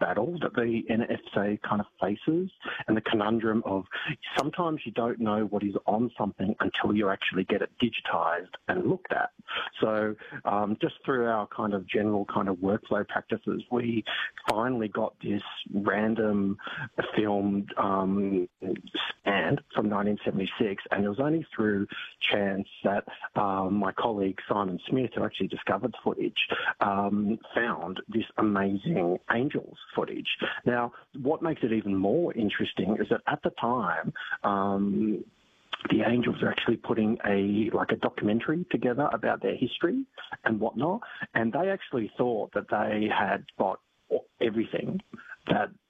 battle that the NSA kind of faces, and the conundrum of sometimes you don't know what is on something until you actually get it digitized and looked at. So just through our kind of general kind of workflow practices, we finally got this random filmed stand from 1976, and it was only through chance that my colleague Simon Smith, who actually discovered the footage, found this amazing Angels footage. Now, what makes it even more interesting is that at the time, the Angels are actually putting a documentary together about their history and whatnot, and they actually thought that they had got everything that